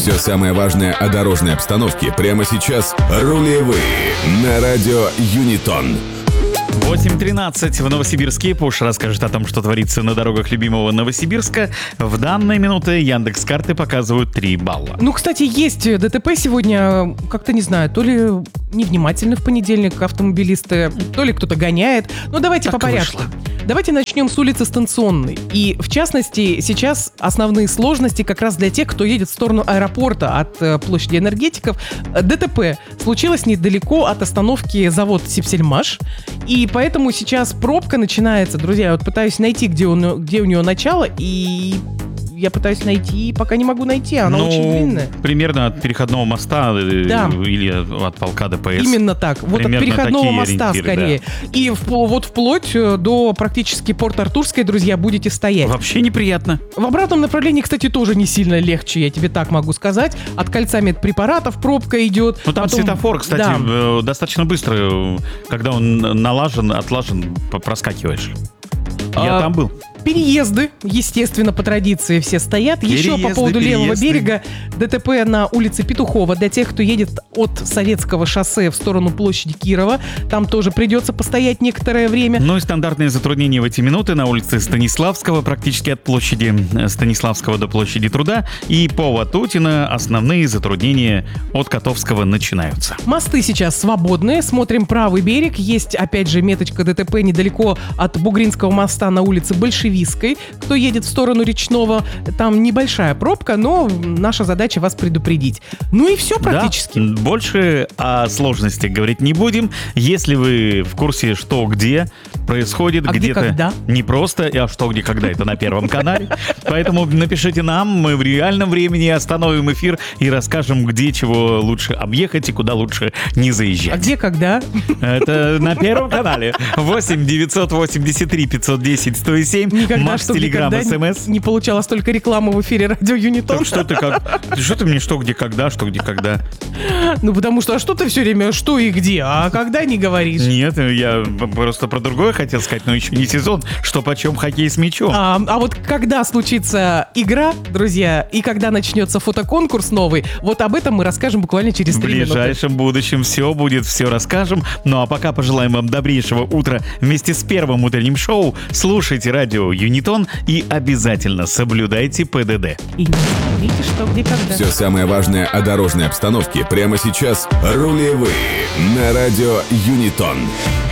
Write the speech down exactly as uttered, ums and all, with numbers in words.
Все самое важное о дорожной обстановке прямо сейчас. Рулевые на радио Юнитон. восемь тринадцать в Новосибирске. Пуш расскажет о том, что творится на дорогах любимого Новосибирска. В данной минуте Яндекс.Карты показывают три балла. Ну, кстати, есть ДТП сегодня, как-то не знаю, то ли невнимательны в понедельник автомобилисты, то ли кто-то гоняет. Но давайте Так по порядку. вышло. Давайте начнем с улицы Станционной. И, в частности, сейчас основные сложности как раз для тех, кто едет в сторону аэропорта от э, площади энергетиков. ДТП случилось недалеко от остановки завод Сибсельмаш. И поэтому сейчас пробка начинается. Друзья, я вот пытаюсь найти, где, он, где у нее начало, и я пытаюсь найти, пока не могу найти, она ну, очень длинная. Примерно от переходного моста Да. или от полка ДПС. Именно так. Вот Примерно от переходного такие моста ориентиры, скорее. да. И в, вот вплоть до практически Порт-Артурской, друзья, будете стоять. Вообще неприятно. В обратном направлении, кстати, тоже не сильно легче, я тебе так могу сказать. От кольца медпрепаратов пробка идет. Ну там потом- светофор, кстати, Да. э, достаточно быстро, э, когда он налажен, отлажен, п- проскакиваешь. Я А, там был. Переезды, естественно, по традиции все стоят. Еще по Переезды, поводу левого переезды. берега ДТП на улице Петухова. Для тех, кто едет от Советского шоссе в сторону площади Кирова, там тоже придется постоять некоторое время. Ну и стандартные затруднения в эти минуты на улице Станиславского, практически от площади Станиславского до площади Труда, и по Ватутина основные затруднения от Котовского начинаются. Мосты сейчас свободные. Смотрим правый берег. Есть, опять же, меточка ДТП недалеко от Бугринского моста на улице Большевистской. Кто едет в сторону Речного, там небольшая пробка, но наша задача вас предупредить. Ну и все практически. Да, больше о сложности говорить не будем. Если вы в курсе, что где происходит, А где где-то когда? не просто, а что где когда, это на Первом канале. Поэтому напишите нам, мы в реальном времени остановим эфир и расскажем, где чего лучше объехать и куда лучше не А заезжать. где, когда? Это на Первом канале. восемь девятьсот восемьдесят три пятьсот десять сто семь. Никогда, Макс, чтобы Телеграм, никогда СМС. не получала столько рекламы в эфире радио Юнитон. Так что ты как? Что ты мне что, где, когда, что, где, когда? Ну, потому что, а что ты все время, что и где, а когда не говоришь? Нет, я просто про другое хотел сказать, но еще не сезон. Что почем хоккей с мячом? А, а вот когда случится игра, друзья, и когда начнется фотоконкурс новый, вот об этом мы расскажем буквально через В три минуты. ближайшем будущем все будет, все расскажем. Ну а пока пожелаем вам добрейшего утра вместе с первым утренним шоу. Слушайте радио Юнитон и обязательно соблюдайте ПДД. И не говорите, что где когда. Все самое важное о дорожной обстановке прямо сейчас. Рулевые на радио Юнитон.